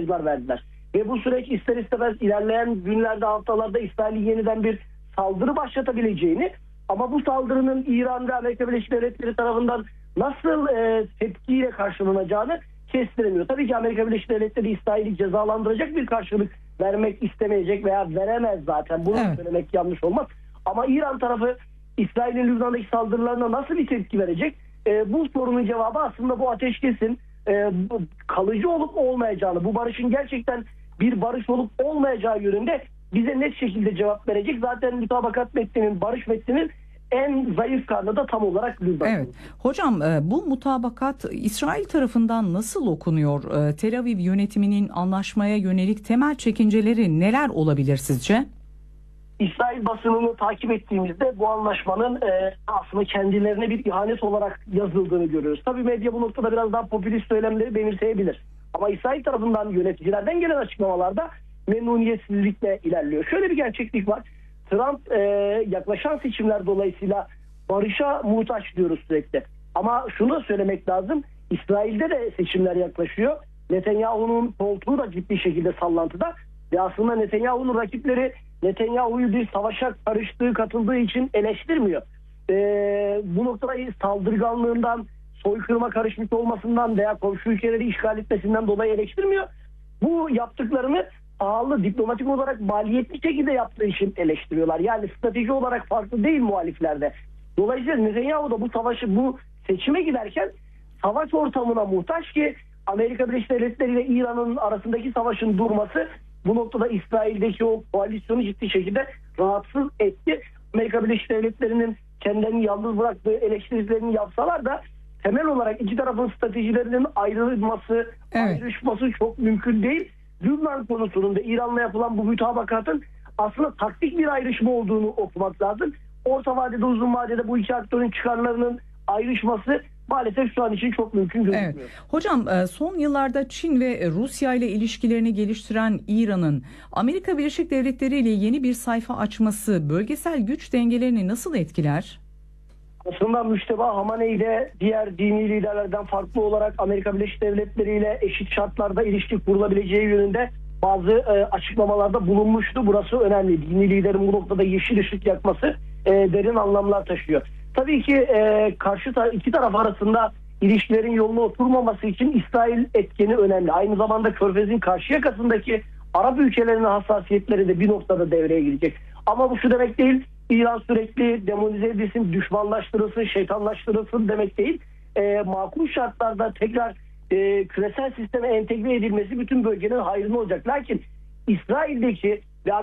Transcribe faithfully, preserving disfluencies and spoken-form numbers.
sözler verdiler. Ve bu süreç ister istemez ilerleyen günlerde, haftalarda İsrail'in yeniden bir saldırı başlatabileceğini, ama bu saldırının İran ve Amerika Birleşik Devletleri tarafından nasıl e, tepkiyle karşılanacağını kestiremiyor. Tabii ki Amerika Birleşik Devletleri İsrail'i cezalandıracak bir karşılık vermek istemeyecek veya veremez zaten. Bunu evet. söylemek yanlış olmaz. Ama İran tarafı İsrail'in Lübnan'daki saldırılarına nasıl bir tepki verecek? E, bu sorunun cevabı aslında bu ateşkesin e, kalıcı olup olmayacağını, bu barışın gerçekten bir barış olup olmayacağı yönünde bize net şekilde cevap verecek. Zaten mutabakat metninin, barış metninin en zayıf karnı da tam olarak Lübnan. Evet. Hocam bu mutabakat İsrail tarafından nasıl okunuyor? Tel Aviv yönetiminin anlaşmaya yönelik temel çekinceleri neler olabilir sizce? İsrail basınını takip ettiğimizde bu anlaşmanın e, aslında kendilerine bir ihanet olarak yazıldığını görüyoruz. Tabii medya bu noktada biraz daha popülist söylemleri benimseyebilir. Ama İsrail tarafından, yöneticilerden gelen açıklamalarda memnuniyetsizlikle ilerliyor. Şöyle bir gerçeklik var. Trump e, yaklaşan seçimler dolayısıyla barışa muhtaç diyoruz sürekli. Ama şunu da söylemek lazım. İsrail'de de seçimler yaklaşıyor. Netanyahu'nun koltuğu da ciddi şekilde sallantıda. Ve aslında Netanyahu'nun rakipleri Netanyahu'yu bir savaşa karıştığı, katıldığı için eleştirmiyor. E, bu noktada saldırganlığından, soykırıma karışmış olmasından veya komşu ülkeleri işgal etmesinden dolayı eleştirmiyor. Bu yaptıklarını pahalı, diplomatik olarak maliyetli şekilde yaptığı için eleştiriyorlar. Yani strateji olarak farklı değil muhaliflerde. Dolayısıyla Netanyahu da bu savaşı, bu seçime giderken savaş ortamına muhtaç ki Amerika Birleşik Devletleri ile İran'ın arasındaki savaşın durması bu noktada İsrail'deki o koalisyonu ciddi şekilde rahatsız etti. Amerika Birleşik Devletleri'nin kendilerini yalnız bıraktığı eleştirilerini yapsalar da temel olarak iki tarafın stratejilerinin ayrılması, evet. ayrışması çok mümkün değil. Lübnan konusunun ve İran'la yapılan bu mütabakatın aslında taktik bir ayrışma olduğunu okumak lazım. Orta vadede, uzun vadede bu iki aktörün çıkarlarının ayrışması maalesef şu an için çok mümkün gözükmüyor. Evet. Hocam son yıllarda Çin ve Rusya ile ilişkilerini geliştiren İran'ın Amerika Birleşik Devletleri ile yeni bir sayfa açması bölgesel güç dengelerini nasıl etkiler? Aslında Müşteba Hamaney de diğer dini liderlerden farklı olarak Amerika Birleşik Devletleri ile eşit şartlarda ilişki kurulabileceği yönünde bazı e, açıklamalarda bulunmuştu. Burası önemli. Dini liderin bu noktada yeşil ışık yakması e, derin anlamlar taşıyor. Tabii ki e, karşı ta- iki taraf arasında ilişkilerin yoluna oturmaması için İsrail etkeni önemli. Aynı zamanda Körfez'in karşı yakasındaki Arap ülkelerinin hassasiyetleri de bir noktada devreye girecek. Ama bu şu demek değil, İran sürekli demonize edilsin, düşmanlaştırılsın, şeytanlaştırılsın demek değil. E, makul şartlarda tekrar e, küresel sisteme entegre edilmesi bütün bölgenin hayrına olacak. Lakin İsrail'deki